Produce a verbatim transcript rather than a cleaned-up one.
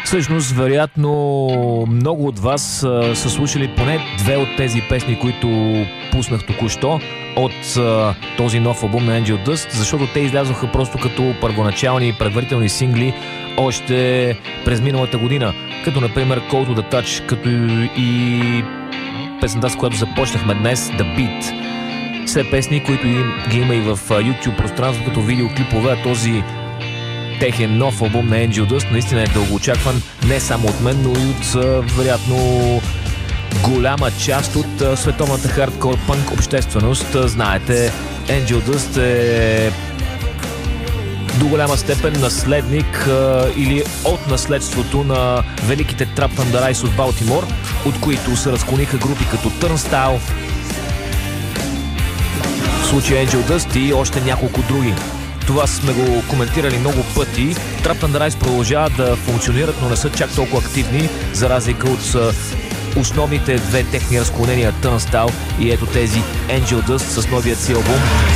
Всъщност, вероятно, много от вас а, са слушали поне две от тези песни, които пуснах току-що от а, този нов албум на Angel Dust, защото те излязоха просто като първоначални и предварителни сингли още през миналата година, като например Call to the Touch, като и песента, с която започнахме днес, The Beat. Все песни, които ги има и в YouTube пространство като видеоклипове, а този техен нов албум на Angel Dust наистина е дългоочакван не само от мен, но и от вероятно голяма част от световната хардкор пънк общественост. Знаете, Angel Dust е до голяма степен наследник а, или от наследството на великите Trapped Under Ice от Балтимор, от които се разклониха групи като Turnstile, в случая Angel Dust и още няколко други. Това сме го коментирали много пъти. Trapped Under Ice продължават да функционират, но не са чак толкова активни, за разлика от основните две техни разклонения Turnstile и ето тези Angel Dust с новият си албум